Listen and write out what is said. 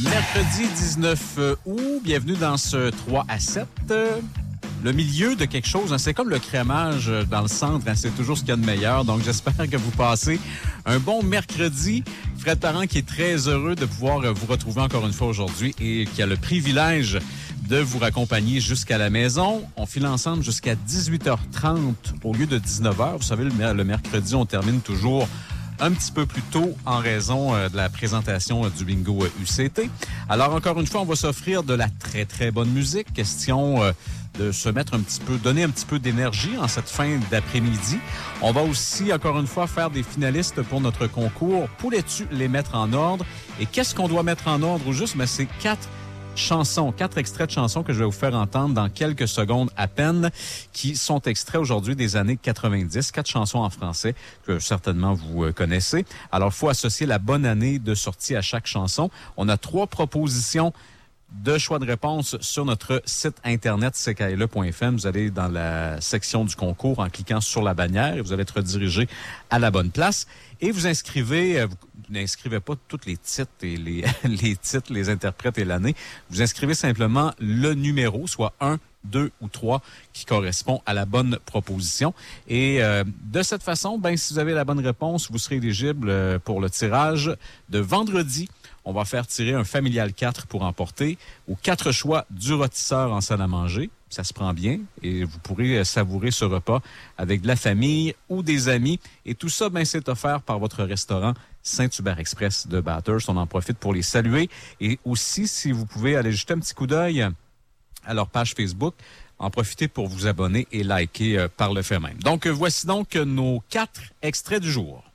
Mercredi 19 août, bienvenue dans ce 3 à 7. Le milieu de quelque chose, hein, c'est comme le crémage dans le centre, hein, c'est toujours ce qu'il y a de meilleur. Donc, j'espère que vous passez un bon mercredi. Fred Parent qui est très heureux de pouvoir vous retrouver encore une fois aujourd'hui et qui a le privilège de vous raccompagner jusqu'à la maison. On file ensemble jusqu'à 18h30 au lieu de 19h. Vous savez, le mercredi, on termine toujours un petit peu plus tôt en raison de la présentation du bingo UCT. Alors, encore une fois, on va s'offrir de la très, très bonne musique. Question de se mettre un petit peu, donner un petit peu d'énergie en cette fin d'après-midi. On va aussi, encore une fois, faire des finalistes pour notre concours. Pourrais-tu les mettre en ordre? Et qu'est-ce qu'on doit mettre en ordre au juste? Mais c'est 4 extraits de chansons que je vais vous faire entendre dans quelques secondes à peine, qui sont extraits aujourd'hui des années 90. 4 chansons en français que certainement vous connaissez. Alors, il faut associer la bonne année de sortie à chaque chanson. On a 3 propositions de choix de réponse sur notre site internet ckaile.fm. Vous allez dans la section du concours en cliquant sur la bannière et vous allez être redirigé à la bonne place. Et vous inscrivez, vous n'inscrivez pas tous les titres et les titres, les interprètes et l'année. Vous inscrivez simplement le numéro, soit 1, 2 ou 3, qui correspond à la bonne proposition. Et de cette façon, si vous avez la bonne réponse, vous serez éligible pour le tirage de vendredi. On va faire tirer un familial 4 pour emporter aux 4 choix du rôtisseur en salle à manger. Ça se prend bien et vous pourrez savourer ce repas avec de la famille ou des amis. Et tout ça, c'est offert par votre restaurant Saint-Hubert Express de Bathurst. On en profite pour les saluer. Et aussi, si vous pouvez aller jeter un petit coup d'œil à leur page Facebook, en profitez pour vous abonner et liker par le fait même. Donc, voici donc nos 4 extraits du jour.